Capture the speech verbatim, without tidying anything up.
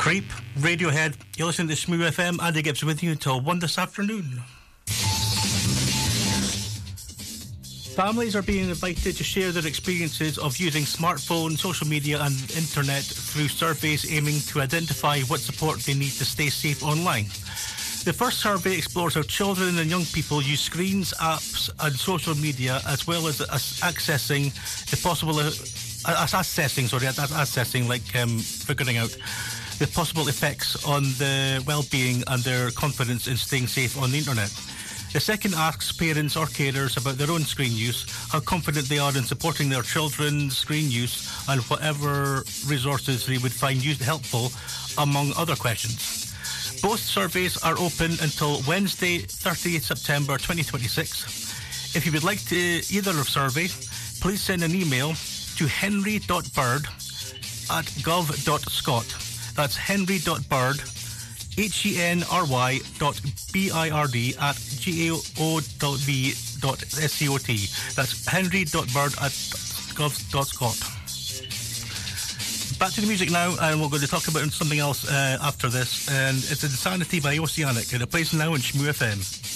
Creep, Radiohead. You're listening to Smooth F M. Andy Gibbs with you until one this afternoon. Families are being invited to share their experiences of using smartphones, social media and internet through surveys aiming to identify what support they need to stay safe online. The first survey explores how children and young people use screens, apps and social media, as well as accessing the possible uh, assessing, sorry, assessing, like um, figuring out the possible effects on the well-being and their confidence in staying safe on the internet. The second asks parents or carers about their own screen use, how confident they are in supporting their children's screen use, and whatever resources they would find used helpful, among other questions. Both surveys are open until Wednesday, thirtieth September twenty twenty-six. If you would like to either survey, please send an email to henry.bird at gov.scot. That's henry.bird, H E N R Y dot B I R D at G A O V dot S C O T. That's henry.bird at gov.scot. Back to the music now, and we're going to talk about something else uh, after this, and it's Insanity by Oceanic, and it plays now in Shmoo F M.